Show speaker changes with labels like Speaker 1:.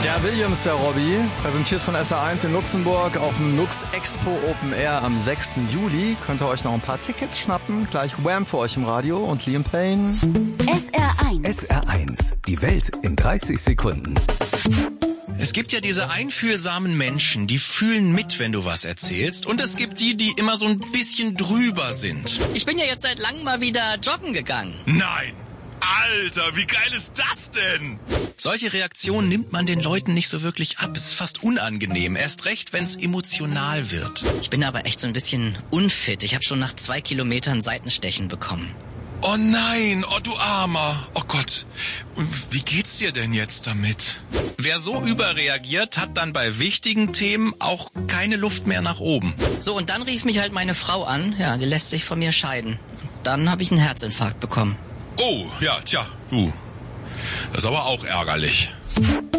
Speaker 1: Ja, Williams, der Robby, präsentiert von SR1 in Luxemburg auf dem Lux Expo Open Air am 6. Juli. Könnt ihr euch noch ein paar Tickets schnappen. Gleich Wham für euch im Radio und Liam Payne.
Speaker 2: SR1.
Speaker 3: SR1, die Welt in 30 Sekunden.
Speaker 4: Es gibt ja diese einfühlsamen Menschen, die fühlen mit, wenn du was erzählst. Und es gibt die, die immer so ein bisschen drüber sind.
Speaker 5: Ich bin ja jetzt seit langem mal wieder joggen gegangen.
Speaker 4: Nein! Alter, wie geil ist das denn? Solche Reaktionen nimmt man den Leuten nicht so wirklich ab. Es ist fast unangenehm. Erst recht, wenn es emotional wird.
Speaker 5: Ich bin aber echt so ein bisschen unfit. Ich habe schon nach 2 Kilometern Seitenstechen bekommen.
Speaker 4: Oh nein, oh du Armer. Oh Gott. Und wie geht's dir denn jetzt damit? Wer so überreagiert, hat dann bei wichtigen Themen auch keine Luft mehr nach oben.
Speaker 5: So, und dann rief mich halt meine Frau an. Ja, die lässt sich von mir scheiden. Dann habe ich einen Herzinfarkt bekommen.
Speaker 4: Oh, ja, tja, du. Das ist aber auch ärgerlich.